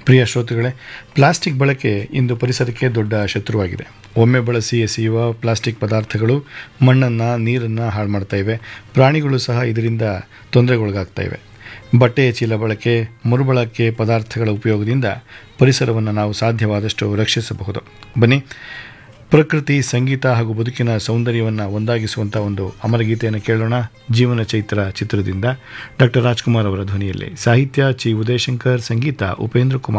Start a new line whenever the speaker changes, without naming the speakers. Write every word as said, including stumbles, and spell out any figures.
ಪ್ರಿಯ ಶ್ರೋತೃಗಳೇ, ಪ್ಲಾಸ್ಟಿಕ್ ಬಳಕೆ ಇಂದು ಪರಿಸರಕ್ಕೆ ದೊಡ್ಡ ಶತ್ರುವಾಗಿದೆ. ಒಮ್ಮೆ ಬಳಸಿ ಎಸೆಯುವ ಪ್ಲಾಸ್ಟಿಕ್ ಪದಾರ್ಥಗಳು ಮಣ್ಣನ್ನು, ನೀರನ್ನು ಹಾಳು ಮಾಡ್ತಾ ಇವೆ. ಪ್ರಾಣಿಗಳು ಸಹ ಇದರಿಂದ ತೊಂದರೆಗೊಳಗಾಗ್ತಾ ಇವೆ. ಬಟ್ಟೆಯ ಚೀಲ ಬಳಕೆ, ಮರುಬಳಕೆ ಪದಾರ್ಥಗಳ ಉಪಯೋಗದಿಂದ ಪರಿಸರವನ್ನು ನಾವು ಸಾಧ್ಯವಾದಷ್ಟು ರಕ್ಷಿಸಬಹುದು. ಬನ್ನಿ, ಪ್ರಕೃತಿ, ಸಂಗೀತ ಹಾಗೂ ಬದುಕಿನ ಸೌಂದರ್ಯವನ್ನು ಒಂದಾಗಿಸುವಂಥ ಒಂದು ಅಮರಗೀತೆಯನ್ನು ಕೇಳೋಣ. ಜೀವನ ಚೈತ್ರ ಚಿತ್ರದಿಂದ ಡಾಕ್ಟರ್ ರಾಜ್ಕುಮಾರ್ ಅವರ ಧ್ವನಿಯಲ್ಲಿ. ಸಾಹಿತ್ಯ ಚಿ ಉದಯಶಂಕರ್, ಸಂಗೀತ ಉಪೇಂದ್ರ ಕುಮಾರ್.